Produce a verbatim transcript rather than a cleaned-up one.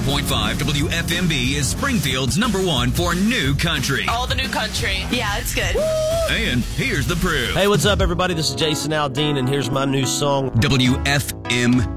point five W F M B is Springfield's number one for new country. All the new country. Yeah, it's good. And here's the proof. Hey, what's up, everybody? This is Jason Aldean, and here's my new song. W F M